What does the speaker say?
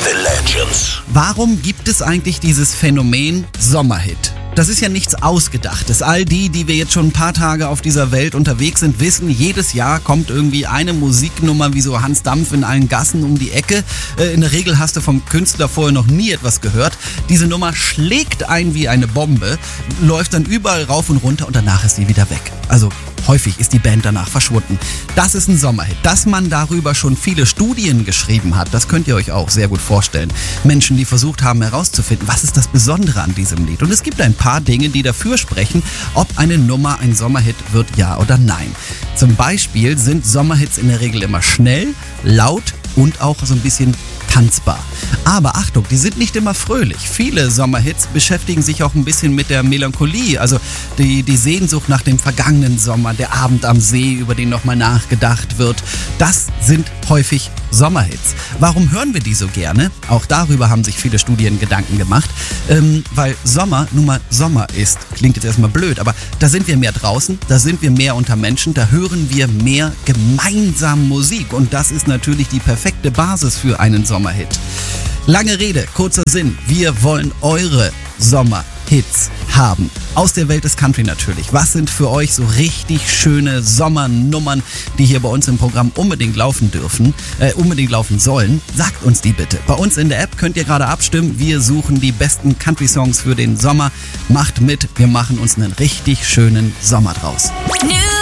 The Legends. Warum gibt es eigentlich dieses Phänomen Sommerhit? Das ist ja nichts Ausgedachtes. All die wir jetzt schon ein paar Tage auf dieser Welt unterwegs sind, wissen, jedes Jahr kommt irgendwie eine Musiknummer wie so Hans Dampf in allen Gassen um die Ecke. In der Regel hast du vom Künstler vorher noch nie etwas gehört. Diese Nummer schlägt ein wie eine Bombe, läuft dann überall rauf und runter und danach ist sie wieder weg. Also häufig ist die Band danach verschwunden. Das ist ein Sommerhit. Dass man darüber schon viele Studien geschrieben hat, das könnt ihr euch auch sehr gut vorstellen. Menschen, die versucht haben herauszufinden, was ist das Besondere an diesem Lied. Und es gibt ein paar Dinge, die dafür sprechen, ob eine Nummer ein Sommerhit wird, ja oder nein. Zum Beispiel sind Sommerhits in der Regel immer schnell, laut und auch so ein bisschen tanzbar. Aber Achtung, die sind nicht immer fröhlich. Viele Sommerhits beschäftigen sich auch ein bisschen mit der Melancholie, also die Sehnsucht nach dem vergangenen Sommer, der Abend am See, über den nochmal nachgedacht wird. Das sind häufig Sommerhits. Warum hören wir die so gerne? Auch darüber haben sich viele Studien Gedanken gemacht, weil Sommer nun mal Sommer ist. Klingt jetzt erstmal blöd, aber da sind wir mehr draußen, da sind wir mehr unter Menschen, da hören wir mehr gemeinsam Musik und das ist natürlich die perfekte Basis für einen Sommerhit. Lange Rede, kurzer Sinn. Wir wollen eure Sommerhits haben. Aus der Welt des Country natürlich. Was sind für euch so richtig schöne Sommernummern, die hier bei uns im Programm unbedingt laufen sollen? Sagt uns die bitte. Bei uns in der App könnt ihr gerade abstimmen. Wir suchen die besten Country-Songs für den Sommer. Macht mit, wir machen uns einen richtig schönen Sommer draus.